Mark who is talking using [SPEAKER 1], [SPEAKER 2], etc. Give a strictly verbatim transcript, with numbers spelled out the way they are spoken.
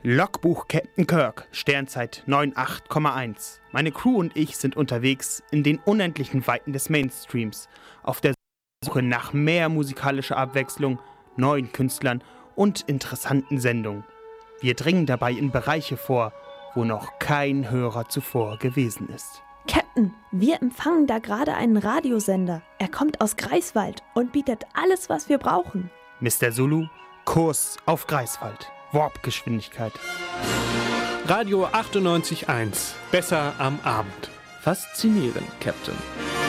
[SPEAKER 1] Logbuch Captain Kirk, Sternzeit neun acht Komma eins. Meine Crew und ich sind unterwegs in den unendlichen Weiten des Mainstreams, auf der Suche nach mehr musikalischer Abwechslung, neuen Künstlern und interessanten Sendungen. Wir dringen dabei in Bereiche vor, wo noch kein Hörer zuvor gewesen ist.
[SPEAKER 2] Captain, wir empfangen da gerade einen Radiosender. Er kommt aus Greifswald und bietet alles, was wir brauchen.
[SPEAKER 1] Mister Zulu, Kurs auf Greifswald. Warpgeschwindigkeit.
[SPEAKER 3] Radio achtundneunzig Komma eins. Besser am Abend.
[SPEAKER 4] Faszinierend, Captain.